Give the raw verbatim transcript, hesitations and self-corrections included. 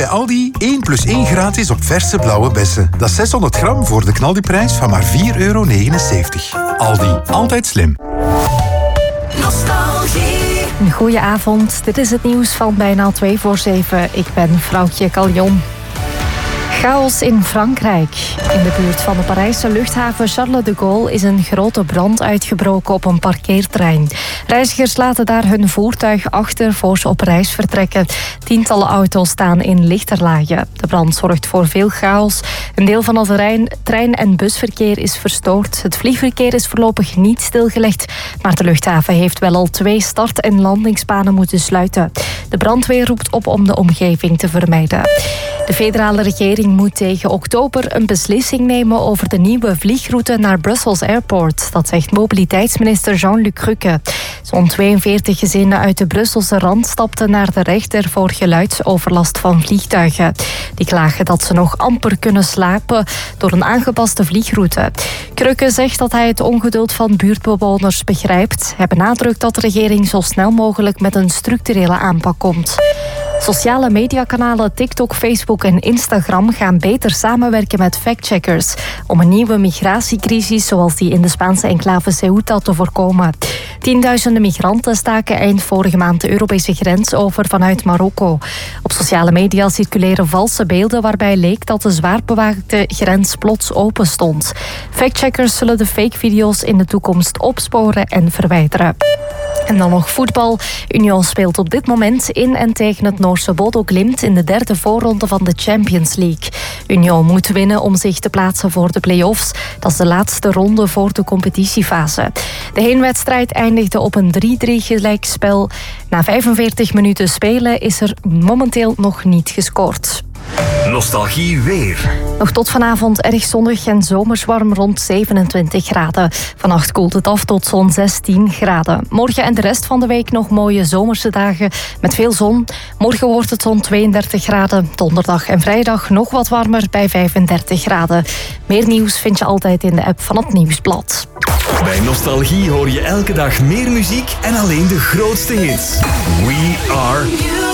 bij Aldi één plus één gratis op verse blauwe bessen. Dat is zeshonderd gram voor de knaldiprijs van maar vier euro negenenzeventig. Aldi, altijd slim. Nostalgie. Een goeie avond. Dit is het nieuws van bijna twee voor zeven. Ik ben Vrouwtje Caljon. Chaos in Frankrijk. In de buurt van de Parijse luchthaven Charles de Gaulle is een grote brand uitgebroken op een parkeerterrein. Reizigers laten daar hun voertuig achter voor ze op reis vertrekken. Tientallen auto's staan in lichterlage. De brand zorgt voor veel chaos. Een deel van het terrein, trein- en busverkeer is verstoord. Het vliegverkeer is voorlopig niet stilgelegd, maar de luchthaven heeft wel al twee start- en landingsbanen moeten sluiten. De brandweer roept op om de omgeving te vermijden. De federale regering moet tegen oktober een beslissing nemen over de nieuwe vliegroute naar Brussels Airport. Dat zegt mobiliteitsminister Jean-Luc Rukke. Zo'n tweeënveertig gezinnen uit de Brusselse rand stapten naar de rechter voor geluidsoverlast van vliegtuigen. Die klagen dat ze nog amper kunnen slapen door een aangepaste vliegroute. Rukke zegt dat hij het ongeduld van buurtbewoners begrijpt. Hij benadrukt dat de regering zo snel mogelijk met een structurele aanpak komt. Sociale mediakanalen TikTok, Facebook en Instagram gaan beter samenwerken met factcheckers om een nieuwe migratiecrisis zoals die in de Spaanse enclave Ceuta te voorkomen. Tienduizenden migranten staken eind vorige maand de Europese grens over vanuit Marokko. Op sociale media circuleren valse beelden waarbij leek dat de zwaar bewaakte grens plots open stond. Factcheckers zullen de fake-video's in de toekomst opsporen en verwijderen. En dan nog voetbal. Union speelt op dit moment in en tegen het Noorse Bodo Glimt in de derde voorronde van de Champions League. Union moet winnen om zich te plaatsen voor de play-offs. Dat is de laatste ronde voor de competitiefase. De heenwedstrijd eindigde op een drie drie gelijkspel. Na vijfenveertig minuten spelen is er momenteel nog niet gescoord. Nostalgie weer. Nog tot vanavond erg zonnig en zomers warm rond zevenentwintig graden. Vannacht koelt het af tot zo'n zestien graden. Morgen en de rest van de week nog mooie zomerse dagen met veel zon. Morgen wordt het zo'n tweeëndertig graden. Donderdag en vrijdag nog wat warmer bij vijfendertig graden. Meer nieuws vind je altijd in de app van het Nieuwsblad. Bij Nostalgie hoor je elke dag meer muziek en alleen de grootste hits. We are...